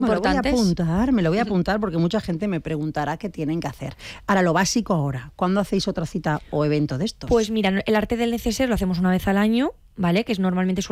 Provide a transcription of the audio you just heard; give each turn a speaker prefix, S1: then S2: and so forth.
S1: importantes.
S2: Me lo voy a apuntar porque mucha gente me preguntará qué tienen que hacer. Ahora, lo básico ahora, ¿cuándo hacéis otra cita o evento de estos?
S1: Pues mira, el arte del neceser lo hacemos una vez al año, ¿vale? Que es normalmente